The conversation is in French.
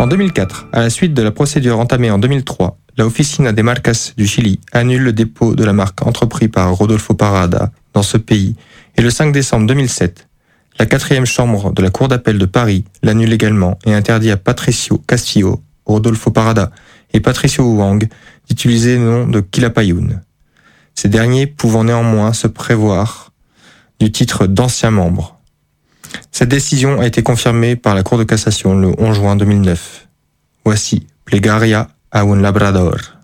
2004, à la suite de la procédure entamée en 2003, la Oficina de Marcas du Chili annule le dépôt de la marque entrepris par Rodolfo Parada dans ce pays et le 5 décembre 2007, la 4e chambre de la Cour d'appel de Paris l'annule également et interdit à Patricio Castillo, Rodolfo Parada et Patricio Wang d'utiliser le nom de Quilapayún. Ces derniers pouvant néanmoins se prévoir du titre d'ancien membre. Cette décision a été confirmée par la Cour de cassation le 11 juin 2009. Voici Plegaria a un labrador.